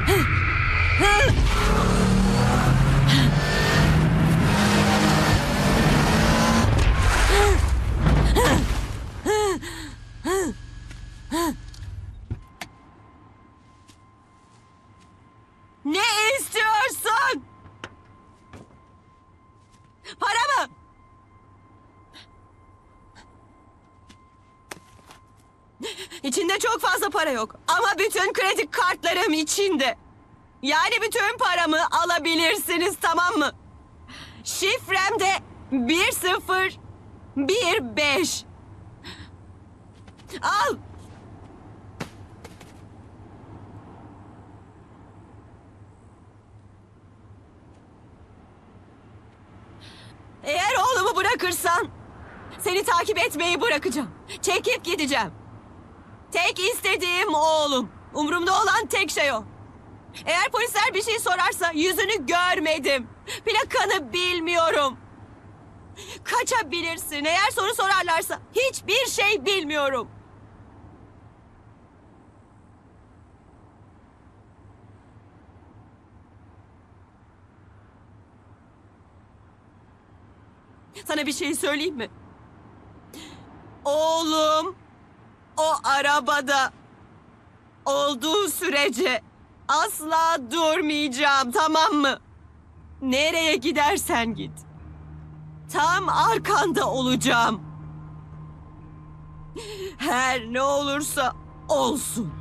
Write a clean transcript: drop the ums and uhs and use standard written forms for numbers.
Ne istiyorsun? Para mı? İçinde çok fazla para yok. Ama bütün kredi kartlarım içinde. Yani bütün paramı alabilirsiniz, tamam mı? Şifrem de 1015. Al. Eğer oğlumu bırakırsan seni takip etmeyi bırakacağım. Çekip gideceğim. Tek istediğim oğlum. Umurumda olan tek şey o. Eğer polisler bir şey sorarsa yüzünü görmedim. Plakanı bilmiyorum. Kaçabilirsin. Eğer soru sorarlarsa hiçbir şey bilmiyorum. Sana bir şey söyleyeyim mi? Oğlum o arabada olduğu sürece asla durmayacağım, tamam mı? Nereye gidersen git. Tam arkanda olacağım. Her ne olursa olsun.